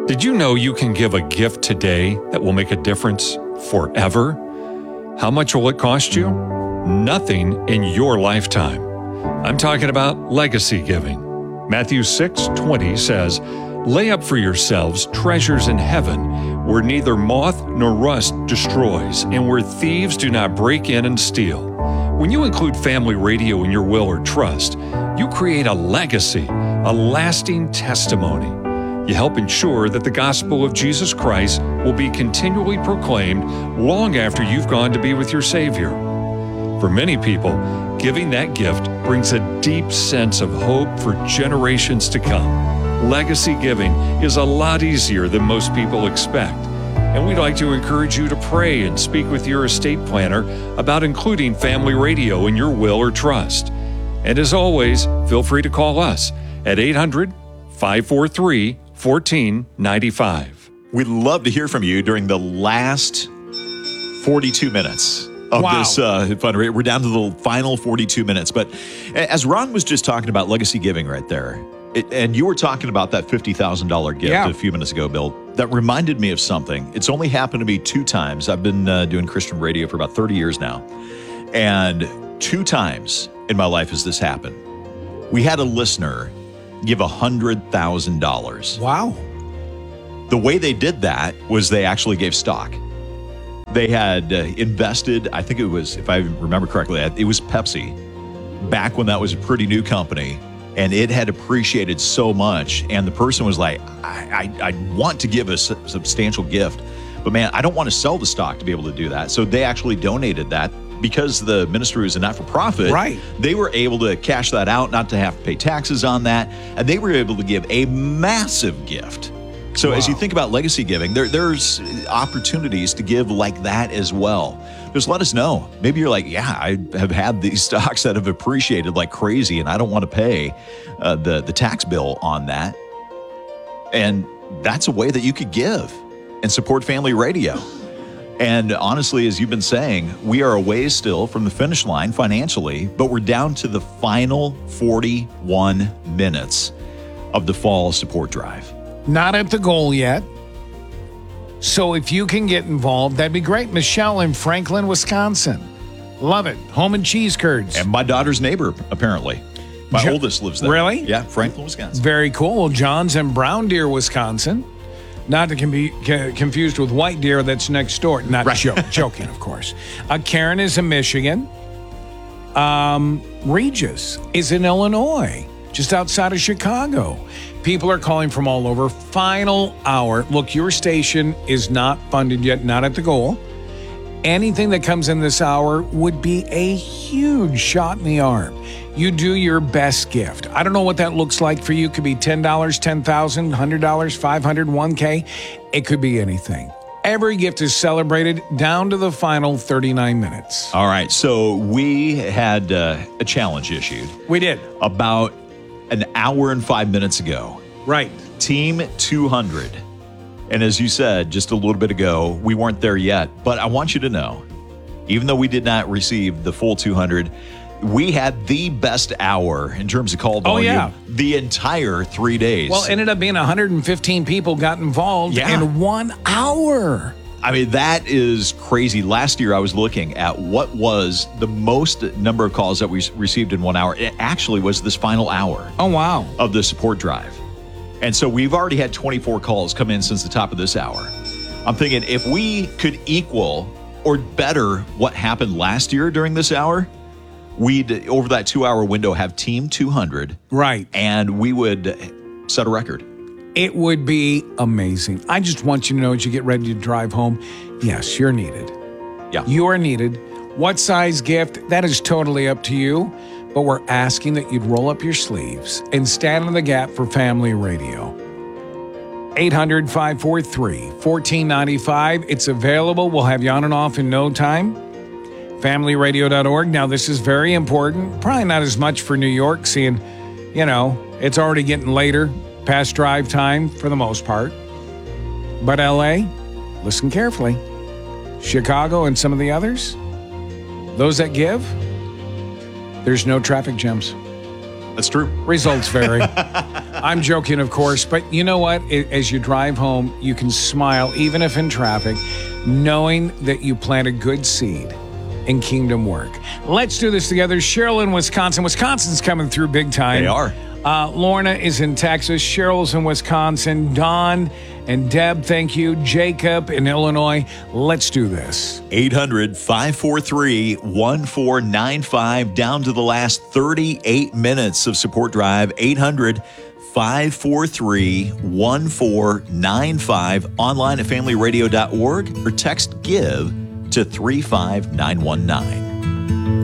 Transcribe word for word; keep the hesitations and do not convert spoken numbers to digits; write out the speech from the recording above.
Did you know you can give a gift today that will make a difference forever? How much will it cost you? Nothing in your lifetime. I'm talking about legacy giving. Matthew six twenty says, "Lay up for yourselves treasures in heaven, where neither moth nor rust destroys, and where thieves do not break in and steal." When you include Family Radio in your will or trust, you create a legacy, a lasting testimony. You help ensure that the gospel of Jesus Christ will be continually proclaimed long after you've gone to be with your Savior. For many people, giving that gift brings a deep sense of hope for generations to come. Legacy giving is a lot easier than most people expect, and we'd like to encourage you to pray and speak with your estate planner about including Family Radio in your will or trust. And as always, feel free to call us at eight hundred, five four three, one four nine five. We'd love to hear from you during the last forty-two minutes of Wow. this uh, fundraiser. We're down to the final forty-two minutes. But as Ron was just talking about legacy giving right there, it, and you were talking about that fifty thousand dollars gift Yeah. a few minutes ago, Bill, that reminded me of something. It's only happened to me two times. I've been uh, doing Christian radio for about thirty years now. And two times in my life has this happened. We had a listener give one hundred thousand dollars. Wow. The way they did that was they actually gave stock. They had uh, invested, I think it was, if I remember correctly, it was Pepsi, back when that was a pretty new company, and it had appreciated so much. And the person was like, I, I, I want to give a su- substantial gift, but man, I don't want to sell the stock to be able to do that. So they actually donated that. Because the ministry is a not-for-profit, Right. they were able to cash that out, not to have to pay taxes on that, and they were able to give a massive gift. So as you think about legacy giving, there, there's opportunities to give like that as well. Just let us know. Maybe you're like, yeah, I have had these stocks that have appreciated like crazy, and I don't want to pay uh, the, the tax bill on that. And that's a way that you could give and support Family Radio. And honestly, as you've been saying, we are a ways still from the finish line financially, but we're down to the final forty-one minutes of the fall support drive. Not at the goal yet. So if you can get involved, that'd be great. Michelle in Franklin, Wisconsin. Love it. Home and cheese curds. And my daughter's neighbor, apparently. My Jo- oldest lives there. Really? Yeah, Franklin, Wisconsin. Very cool. Well, John's in Brown Deer, Wisconsin. Not to be confused with White Deer that's next door. Not Right. jo- joking, of course. Uh, Karen is in Michigan. Um, Regis is in Illinois, just outside of Chicago. People are calling from all over. Final hour. Look, your station is not funded yet, not at the goal. Anything that comes in this hour would be a huge shot in the arm. You do your best gift. I don't know what that looks like for you. It could be ten dollars, ten thousand dollars, one hundred dollars, five hundred dollars, one K. It could be anything. Every gift is celebrated down to the final thirty-nine minutes. All right, so we had uh, a challenge issued We did. about an hour and five minutes ago. Right. Team two hundred. And as you said just a little bit ago, we weren't there yet. But I want you to know, even though we did not receive the full two hundred, we had the best hour in terms of call Oh, volume yeah. the entire three days. Well, it ended up being one hundred fifteen people got involved Yeah. in one hour. I mean, that is crazy. Last year, I was looking at what was the most number of calls that we received in one hour. It actually was this final hour Oh, wow. of the support drive. And so we've already had twenty-four calls come in since the top of this hour. I'm thinking if we could equal or better what happened last year during this hour, we'd, over that two-hour window, have Team two hundred. Right. And we would set a record. It would be amazing. I just want you to know as you get ready to drive home, yes, you're needed. Yeah. You are needed. What size gift? That is totally up to you. But we're asking that you'd roll up your sleeves and stand in the gap for Family Radio. eight hundred, five four three, one four nine five. It's available. We'll have you on and off in no time. family radio dot org. Now, this is very important. Probably not as much for New York, seeing, you know, it's already getting later, past drive time for the most part. But L A, listen carefully. Chicago and some of the others, those that give, there's no traffic jams. That's true. Results vary. I'm joking, of course, but you know what? I- As you drive home, you can smile, even if in traffic, knowing that you plant a good seed in kingdom work. Let's do this together. Cheryl in Wisconsin. Wisconsin's coming through big time. They are. Uh, Lorna is in Texas. Cheryl's in Wisconsin. Don and Deb, thank you. Jacob in Illinois. Let's do this. eight hundred, five four three, one four nine five, down to the last thirty-eight minutes of Support Drive. eight hundred, five four three, one four nine five, online at family radio dot org, or text GIVE to three five nine one nine.